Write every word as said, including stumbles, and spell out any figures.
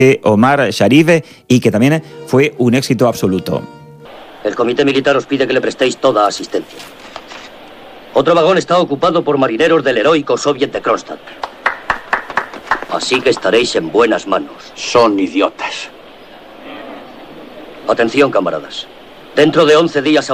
Omar Sharif y que también fue un éxito absoluto. El comité militar os pide que le prestéis toda asistencia. Otro vagón está ocupado por marineros del heroico Soviet de Kronstadt. Así que estaréis en buenas manos. Son idiotas. Atención, camaradas. Dentro de once días